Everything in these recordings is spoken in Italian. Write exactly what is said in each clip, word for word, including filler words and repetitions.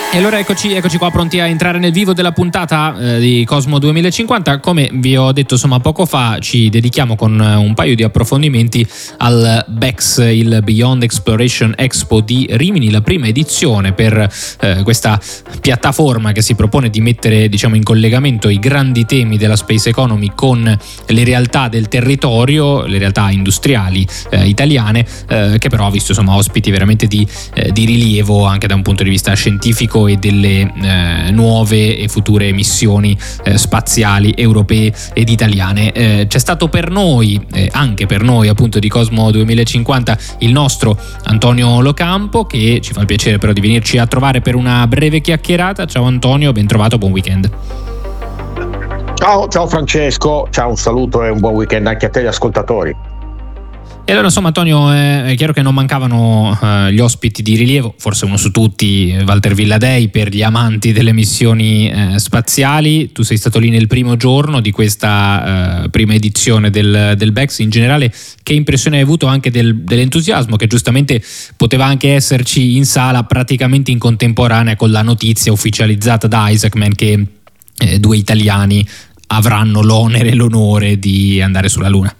E allora eccoci, eccoci qua pronti a entrare nel vivo della puntata eh, di Cosmo duemilacinquanta. Come vi ho detto insomma poco fa, ci dedichiamo con un paio di approfondimenti al B E X, il Beyond Exploration Expo di Rimini, la prima edizione per eh, questa piattaforma che si propone di mettere, diciamo, in collegamento i grandi temi della space economy con le realtà del territorio, le realtà industriali eh, italiane, eh, che però ha visto insomma ospiti veramente di, eh, di rilievo anche da un punto di vista scientifico e delle eh, nuove e future missioni eh, spaziali europee ed italiane. Eh, c'è stato per noi, eh, anche per noi appunto di Cosmo duemilacinquanta, il nostro Antonio Locampo, che ci fa il piacere però di venirci a trovare per una breve chiacchierata. Ciao Antonio, ben trovato, buon weekend. Ciao, ciao Francesco, ciao, un saluto e un buon weekend anche a te e agli ascoltatori. E allora insomma Antonio, eh, è chiaro che non mancavano eh, gli ospiti di rilievo, forse uno su tutti, Walter Villadei, per gli amanti delle missioni eh, spaziali. Tu sei stato lì nel primo giorno di questa eh, prima edizione del, del B E X. In generale, che impressione hai avuto anche del, dell'entusiasmo che giustamente poteva anche esserci in sala praticamente in contemporanea con la notizia ufficializzata da Isaacman che eh, due italiani avranno l'onere e l'onore di andare sulla Luna?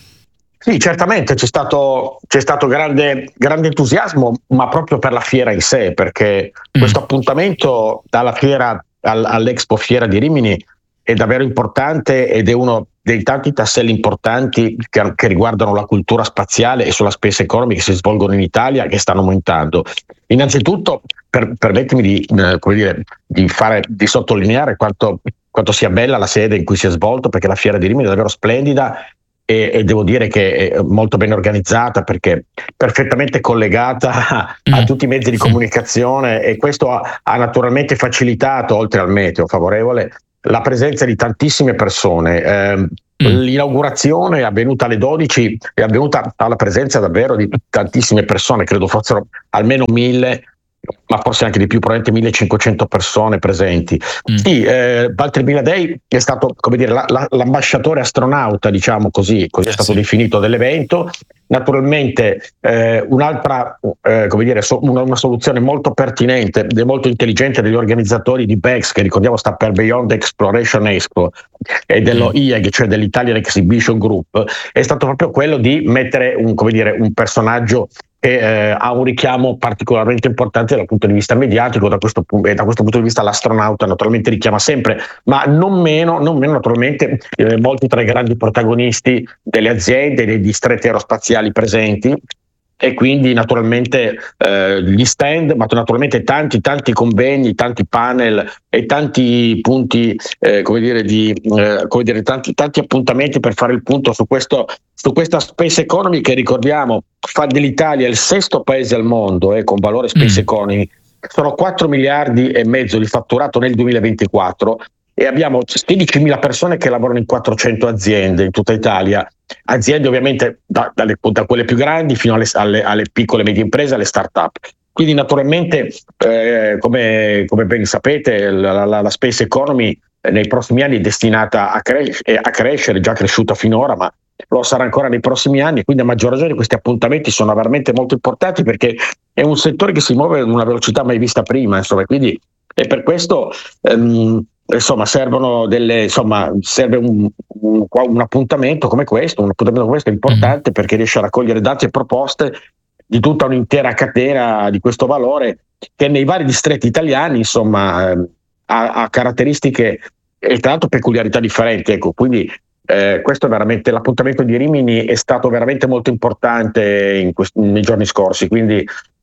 Sì, certamente c'è stato, c'è stato grande, grande entusiasmo, ma proprio per la fiera in sé, perché mm. questo appuntamento dalla fiera al, all'Expo Fiera di Rimini è davvero importante ed è uno dei tanti tasselli importanti che, che riguardano la cultura spaziale e sulla space economy che si svolgono in Italia e che stanno aumentando. Innanzitutto, per, permettimi di, eh, come dire, di, fare, di sottolineare quanto, quanto sia bella la sede in cui si è svolto, perché la fiera di Rimini è davvero splendida. E, e devo dire che è molto ben organizzata, perché perfettamente collegata a, a tutti i mezzi di comunicazione, e questo ha, ha naturalmente facilitato, oltre al meteo favorevole, la presenza di tantissime persone. Eh, mm. L'inaugurazione è avvenuta alle dodici, è avvenuta alla presenza davvero di tantissime persone, credo fossero almeno mille, ma forse anche di più, probabilmente millecinquecento persone presenti. Mm. Sì, eh, Walter Villadei è stato, come dire, la, la, l'ambasciatore astronauta, diciamo così, così eh, è stato sì. definito dell'evento. Naturalmente eh, un'altra, eh, come dire, so, una, una soluzione molto pertinente e molto intelligente degli organizzatori di B E X, che ricordiamo sta per Beyond Exploration Expo, e dello mm. I E G, cioè dell'Italian Exhibition Group, è stato proprio quello di mettere un, come dire, un personaggio che eh, ha un richiamo particolarmente importante dal punto di vista mediatico. Da questo, e da questo punto di vista l'astronauta naturalmente richiama sempre, ma non meno, non meno naturalmente eh, molti tra i grandi protagonisti delle aziende e dei distretti aerospaziali presenti, e quindi naturalmente eh, gli stand, ma naturalmente tanti tanti convegni, tanti panel e tanti punti, eh, come dire, di eh, come dire, tanti tanti appuntamenti per fare il punto su questo su questa space economy che, ricordiamo, fa dell'Italia il sesto paese al mondo eh, con valore space mm. economy. Sono quattro miliardi e mezzo di fatturato nel duemilaventiquattro e abbiamo sedicimila persone che lavorano in quattrocento aziende in tutta Italia. Aziende ovviamente da, dalle, da quelle più grandi fino alle, alle, alle piccole e medie imprese, alle start-up. Quindi naturalmente, eh, come, come ben sapete, la, la, la space economy eh, nei prossimi anni è destinata a, cres- a crescere, è già cresciuta finora, ma lo sarà ancora nei prossimi anni. Quindi a maggior ragione questi appuntamenti sono veramente molto importanti, perché è un settore che si muove con una velocità mai vista prima, insomma, quindi è per questo ehm, insomma servono delle insomma serve un, un, un appuntamento come questo, un appuntamento come questo è importante, perché riesce a raccogliere dati e proposte di tutta un'intera catena di questo valore che nei vari distretti italiani insomma eh, ha, ha caratteristiche e tra l'altro peculiarità differenti, ecco. Quindi eh, questo è veramente, l'appuntamento di Rimini è stato veramente molto importante in questi, nei giorni scorsi, quindi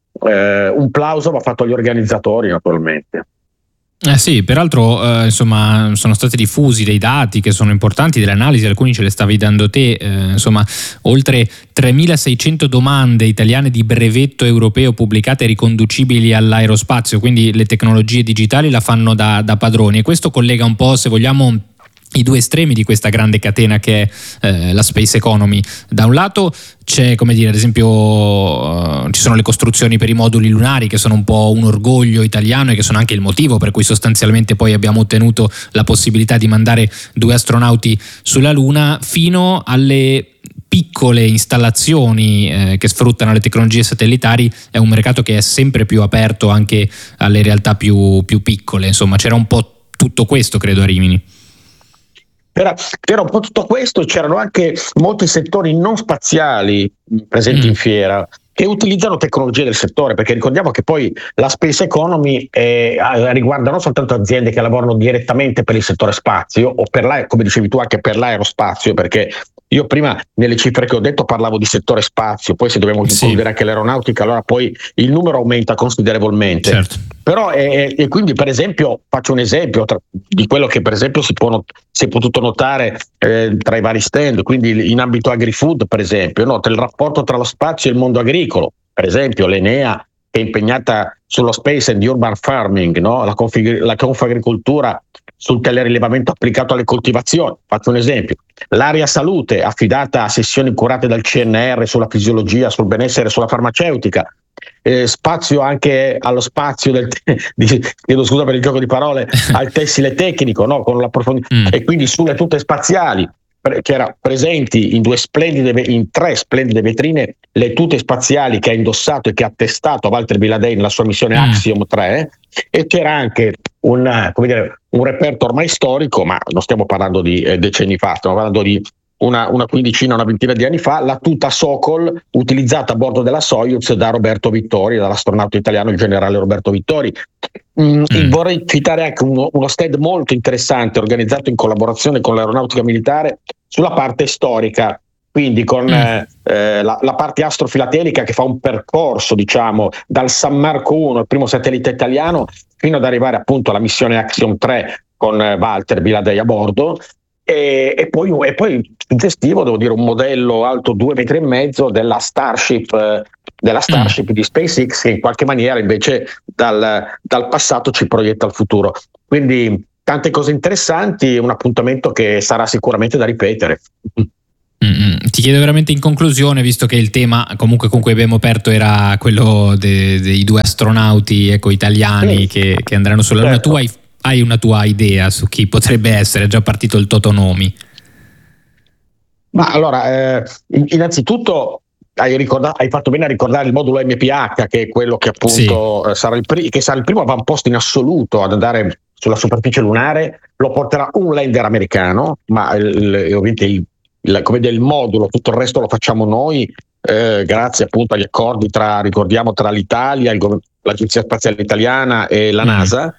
eh, un plauso va fatto agli organizzatori naturalmente. Eh sì, peraltro eh, insomma sono stati diffusi dei dati che sono importanti, delle analisi, alcuni ce le stavi dando te, eh, insomma oltre tremilaseicento domande italiane di brevetto europeo pubblicate riconducibili all'aerospazio, quindi le tecnologie digitali la fanno da, da padroni, e questo collega un po', se vogliamo, i due estremi di questa grande catena che è eh, la space economy. Da un lato c'è, come dire, ad esempio uh, ci sono le costruzioni per i moduli lunari, che sono un po' un orgoglio italiano e che sono anche il motivo per cui sostanzialmente poi abbiamo ottenuto la possibilità di mandare due astronauti sulla Luna, fino alle piccole installazioni eh, che sfruttano le tecnologie satellitari è un mercato che è sempre più aperto anche alle realtà più, più piccole. Insomma, c'era un po' tutto questo, credo, a Rimini. Era, era un po' tutto questo, c'erano anche molti settori non spaziali presenti mm. in fiera che utilizzano tecnologie del settore, perché ricordiamo che poi la space economy eh, riguarda non soltanto aziende che lavorano direttamente per il settore spazio o per la, come dicevi tu, anche per l'aerospazio, perché io prima nelle cifre che ho detto parlavo di settore spazio, poi se dobbiamo includere sì. anche l'aeronautica, allora poi il numero aumenta considerevolmente. Certo. Però eh, e quindi per esempio faccio un esempio tra, di quello che per esempio si, può not- si è potuto notare eh, tra i vari stand, quindi in ambito agri-food per esempio, no? Il rapporto tra lo spazio e il mondo agricolo, per esempio l'Enea che è impegnata sullo space and urban farming, no? la, config- la confagricoltura sul telerilevamento applicato alle coltivazioni, faccio un esempio. L'area salute affidata a sessioni curate dal C N R sulla fisiologia, sul benessere, sulla farmaceutica. Eh, spazio anche allo spazio del te- di, chiedo scusa per il gioco di parole al tessile tecnico, no? Con l'approfondimento mm. e quindi sulle tute spaziali pre- che era presenti in due splendide in tre splendide vetrine le tute spaziali che ha indossato e che ha testato Walter Biladei nella sua missione mm. Axiom tre, e c'era anche un, come dire, un reperto ormai storico, ma non stiamo parlando di eh, decenni fa, stiamo parlando di Una, una quindicina, una ventina di anni fa, la tuta Sokol utilizzata a bordo della Soyuz da Roberto Vittori, dall'astronauta italiano il generale Roberto Vittori. Mm, mm. Vorrei citare anche uno, uno stand molto interessante organizzato in collaborazione con l'aeronautica militare sulla parte storica, quindi con mm. eh, la, la parte astrofilatelica che fa un percorso, diciamo, dal San Marco uno, il primo satellite italiano, fino ad arrivare appunto alla missione Axiom tre con eh, Walter Biladei a bordo. E, e poi e poi suggestivo, devo dire, un modello alto due metri e mezzo della Starship eh, della Starship mm. di SpaceX, che in qualche maniera invece dal, dal passato ci proietta al futuro. Quindi tante cose interessanti, un appuntamento che sarà sicuramente da ripetere. Mm-hmm. Ti chiedo veramente in conclusione, visto che il tema comunque con cui abbiamo aperto era quello de, dei due astronauti ecco, italiani sì. che, che andranno sulla Luna, certo. tu hai Hai una tua idea su chi potrebbe essere? È già partito il Totonomi? Ma allora, eh, innanzitutto hai, ricordato, hai fatto bene a ricordare il modulo M P H, che è quello che appunto sì. eh, sarà, il pri- che sarà il primo avamposto in assoluto ad andare sulla superficie lunare. Lo porterà un lander americano, ma il, il, ovviamente il, il, come dire, il modulo, tutto il resto lo facciamo noi, eh, grazie appunto agli accordi tra, ricordiamo, tra l'Italia, il, l'Agenzia Spaziale Italiana e la mm. NASA.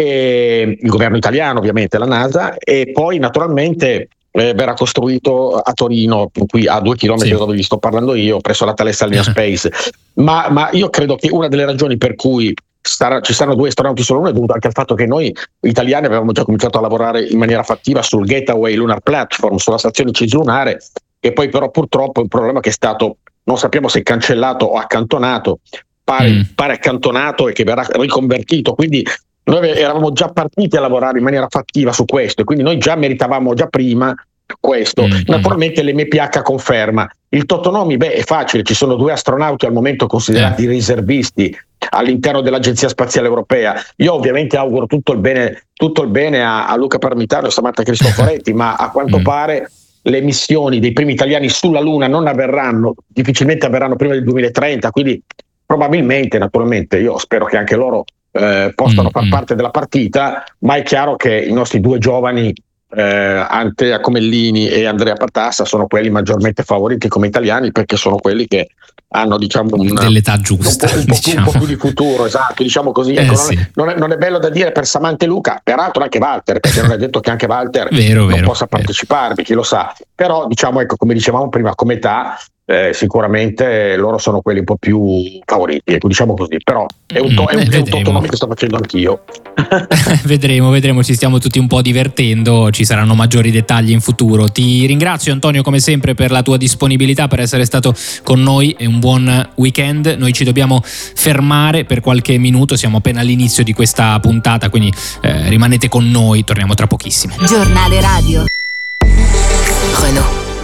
E il governo italiano, ovviamente, la NASA, e poi naturalmente eh, verrà costruito a Torino, qui a due chilometri sì. da dove vi sto parlando io, presso la Thales Alenia Space. Ma, ma io credo che una delle ragioni per cui starà, ci saranno due astronauti sulla Luna è dovuta anche al fatto che noi italiani avevamo già cominciato a lavorare in maniera fattiva sul Gateway Lunar Platform, sulla stazione cislunare, e poi però purtroppo è un problema che è stato, non sappiamo se cancellato o accantonato, pare, mm. pare accantonato e che verrà riconvertito, quindi noi eravamo già partiti a lavorare in maniera fattiva su questo e quindi noi già meritavamo già prima questo. Mm-hmm. Naturalmente l'M P H conferma. Il Totonomi, beh, è facile, ci sono due astronauti al momento considerati yeah. riservisti all'interno dell'Agenzia Spaziale Europea. Io ovviamente auguro tutto il bene, tutto il bene a, a Luca Parmitano e Samantha Cristoforetti, ma a quanto mm. pare le missioni dei primi italiani sulla Luna non avverranno, difficilmente avverranno prima del duemilatrenta, quindi probabilmente, naturalmente, io spero che anche loro Eh, possano mm, far parte della partita, ma è chiaro che i nostri due giovani eh, Andrea Comellini e Andrea Patassa sono quelli maggiormente favoriti come italiani, perché sono quelli che hanno, diciamo, una, dell'età giusta, un, po', un, po diciamo. più, un po' più di futuro, esatto, diciamo così. Eh, ecco, sì. non, è, non, è, non è bello da dire per Samantha e Luca, peraltro anche Walter, perché non è detto che anche Walter vero, non vero, possa vero. parteciparvi, chi lo sa. Però diciamo, ecco, come dicevamo prima, come età Eh, sicuramente loro sono quelli un po' più favoriti, ecco, diciamo così, però è un, to- mm, è un, è un Totonomi che sto facendo anch'io. vedremo, vedremo, ci stiamo tutti un po' divertendo, ci saranno maggiori dettagli in futuro. Ti ringrazio Antonio come sempre per la tua disponibilità, per essere stato con noi, e un buon weekend. Noi ci dobbiamo fermare per qualche minuto, siamo appena all'inizio di questa puntata, quindi eh, rimanete con noi, torniamo tra pochissimo. Giornale radio Renault.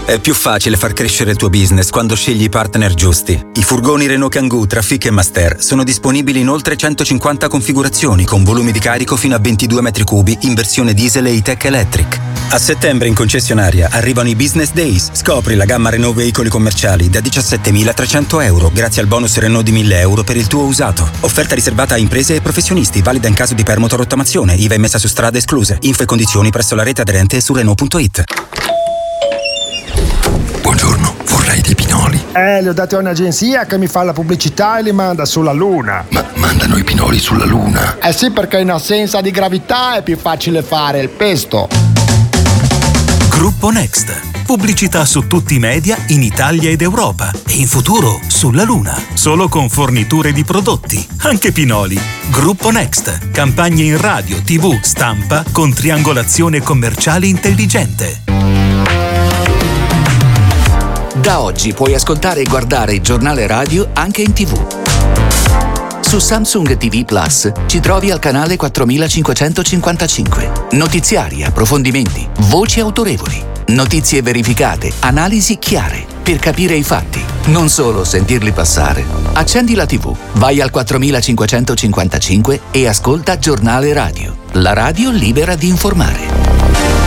È più facile far crescere il tuo business quando scegli i partner giusti. I furgoni Renault Kangoo Trafic e Master sono disponibili in oltre centocinquanta configurazioni con volumi di carico fino a ventidue metri cubi in versione diesel e E-Tech Electric. A settembre in concessionaria arrivano i Business Days. Scopri la gamma Renault veicoli commerciali da diciassettemilatrecento euro grazie al bonus Renault di mille euro per il tuo usato. Offerta riservata a imprese e professionisti, valida in caso di permuto o rottamazione, I V A emessa su strade escluse. Info e condizioni presso la rete aderente su Renault punto it. Buongiorno, vorrei dei pinoli. Eh, li ho dati a un'agenzia che mi fa la pubblicità e li manda sulla Luna. Ma mandano i pinoli sulla Luna? Eh sì, perché in assenza di gravità è più facile fare il pesto. Gruppo Next. Pubblicità su tutti i media in Italia ed Europa e in futuro sulla Luna. Solo con forniture di prodotti, anche pinoli. Gruppo Next. Campagne in radio, tivù, stampa con triangolazione commerciale intelligente. Da oggi puoi ascoltare e guardare il giornale radio anche in tivù. Su Samsung T V Plus ci trovi al canale quattromilacinquecentocinquantacinque. Notiziari, approfondimenti, voci autorevoli, notizie verificate, analisi chiare per capire i fatti, non solo sentirli passare. Accendi la tivù, vai al quattromilacinquecentocinquantacinque e ascolta Giornale Radio. La radio libera di informare.